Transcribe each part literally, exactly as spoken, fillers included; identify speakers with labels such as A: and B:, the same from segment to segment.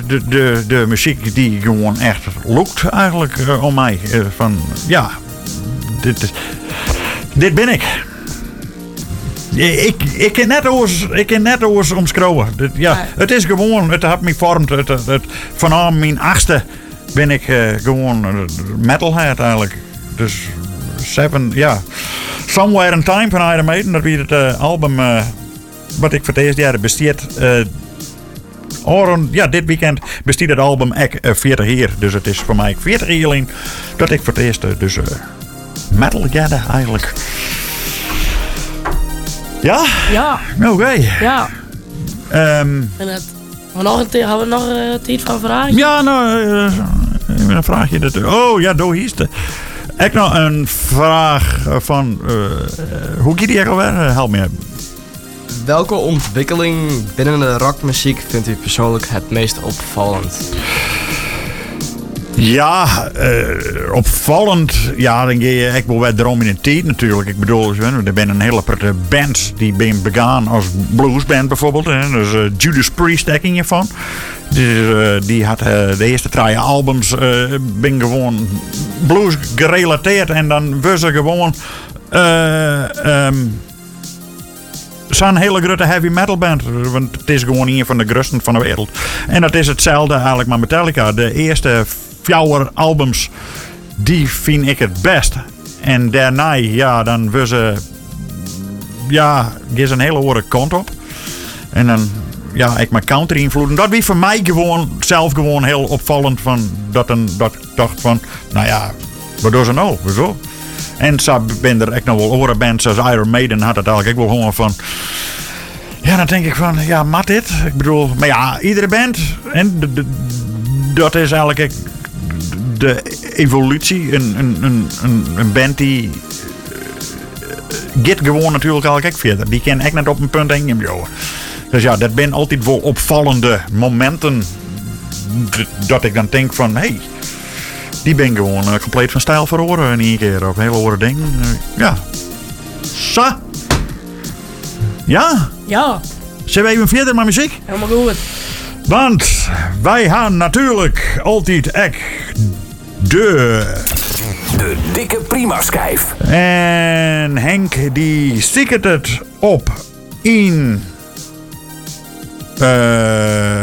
A: de, de, de muziek die gewoon echt loopt eigenlijk uh, om mij. Uh, van, ja, dit, is, dit ben ik. Ik, ik kan net oors, ik kan net oors omschrijven. Ja, ja, het is gewoon, het heeft me vormd. Het, het, het, vanaf mijn achtste ben ik uh, gewoon metalhead eigenlijk. Dus seven, ja. Somewhere in Time van Iron Maiden. Dat was het uh, album uh, wat ik voor het eerste jaar besteed. Uh, Oren, ja, dit weekend besteed het album ik uh, veertig jaar. Dus het is voor mij veertig jaar lang dat ik voor het eerst uh, dus uh, metal gedde eigenlijk. Ja?
B: Ja.
A: Oké. Okay.
B: Ja.
A: Um,
B: en het, we nog een hebben we nog uh, tijd van vragen?
A: Ja, nou, uh, een vraagje. Dat, oh ja, door hier is het. Ik nog een vraag van, uh, hoe gaat die alweer? Help me.
C: Welke ontwikkeling binnen de rockmuziek vindt u persoonlijk het meest opvallend?
A: Ja, uh, opvallend. Ja, dan ga je echt wel weer erom in de tijd natuurlijk. Ik bedoel, er zijn een hele paar bands die zijn begaan als bluesband bijvoorbeeld. Hè. Dus uh, Judas Priest, daar ken je van. Dus, uh, die had uh, de eerste drie albums uh, ben gewoon blues gerelateerd. En dan was ze gewoon uh, um, zo'n hele grote heavy metal band. Want het is gewoon een van de grootste van de wereld. En dat is hetzelfde eigenlijk met Metallica. De eerste vier albums, die vind ik het best. En daarna, ja, dan was ze, ja, is een hele andere kant op. En dan, ja, ik mijn counter invloeden. Dat was voor mij gewoon, zelf gewoon heel opvallend van, dat, een, dat ik dacht van, nou ja, wat doen ze nou? Hoezo? En zo ben er echt nog wel andere bands zoals Iron Maiden had het eigenlijk ook wel gewoon van. Ja, dan denk ik van, ja, mat dit? Ik bedoel, maar ja, iedere band. En de, de, dat is eigenlijk de evolutie. Een, een, een, een band die gaat gewoon natuurlijk eigenlijk ook verder. Die kan echt net op een punt heen. Dus ja, dat zijn altijd wel opvallende momenten. Dat ik dan denk van, hé. Hey, die ben gewoon uh, compleet van stijl verloren in één keer. Op een hele andere ding. Uh, ja. Zo. Ja?
B: Ja.
A: Zullen we even verder met muziek?
B: Helemaal goed.
A: Want wij gaan natuurlijk altijd echt de...
D: De dikke prima schijf.
A: En Henk die stickert het op in... Uh,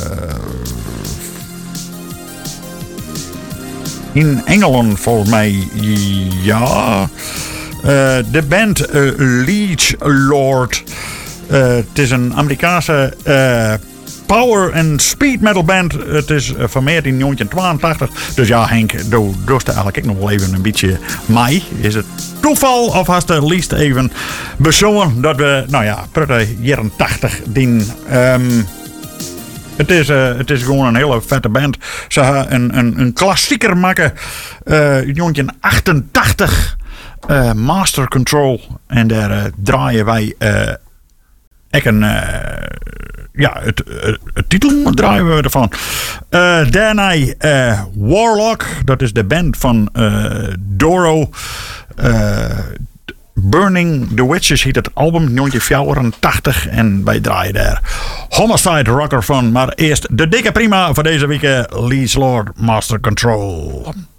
A: in Engeland volgens mij, ja. Uh, de band uh, Leech Lord. Uh, het is een Amerikaanse uh, power en speed metal band. Het is uh, vermeerd in negentien tweeëntachtig. Dus ja, Henk, doe dorst eigenlijk nog wel even een beetje mij. Is het toeval of hast er liefst even bezongen dat we, nou ja, prutte jaren tachtig dien. Um, Het is, uh, het is gewoon een hele vette band. Ze gaan een, een, een klassieker maken. Uh, negentien achtentachtig. Uh, Master Control. En daar uh, draaien wij uh, echt een... Uh, ja, het, het, het titel draaien we ervan. Uh, daarna uh, Warlock. Dat is de band van uh, Doro. Uh, Burning the Witches heet het album, negentien vierentachtig. En wij draaien daar Homicide Rocker van. Maar eerst de dikke prima voor deze week. Leech Lord, Master Control.